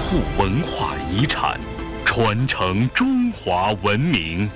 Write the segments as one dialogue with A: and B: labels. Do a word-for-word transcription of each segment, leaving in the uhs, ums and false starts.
A: 护文化遗产，传承中华文明。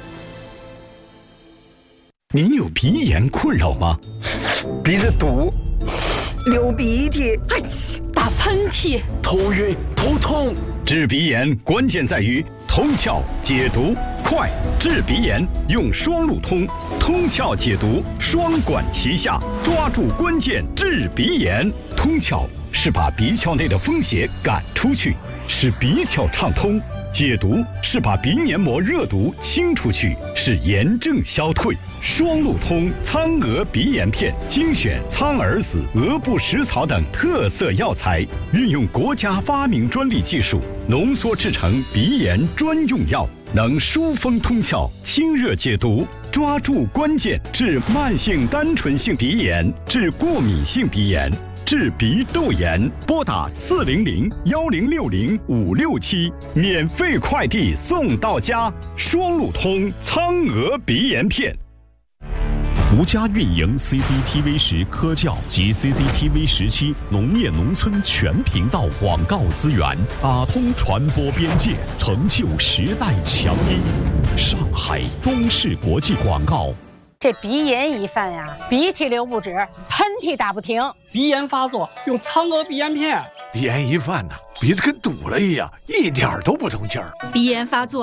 B: 您有鼻炎困扰吗？
C: 鼻子堵，流鼻涕，
D: 哎，打喷嚏，
C: 头晕头痛。
B: 治鼻炎关键在于通窍解毒快，治鼻炎用双路通，通窍解毒双管齐下，抓住关键治鼻炎。通窍是把鼻窍内的风邪赶出去，使鼻窍畅通；解毒是把鼻黏膜热毒清出去，使炎症消退。双路通苍蛾鼻炎片精选苍耳子、鹅不食草等特色药材，运用国家发明专利技术浓缩制成鼻炎专用药，能疏风通窍、清热解毒，抓住关键治慢性单纯性鼻炎、治过敏性鼻炎、治鼻窦炎。拨打四零零幺零六零五六七，免费快递送到家。双路通苍蛾鼻炎片。
E: 独家运营 C C T V 十科教及 C C T V 十七农业农村全频道广告资源，打通传播边界，成就时代强音。上海中视国际广告。
D: 这鼻炎一犯呀，鼻涕流不止，喷嚏打不停。
F: 鼻炎发作用苍蛾鼻炎片。
G: 鼻炎一犯呢，鼻子跟堵了一样，一点都不通气儿。
H: 鼻炎发作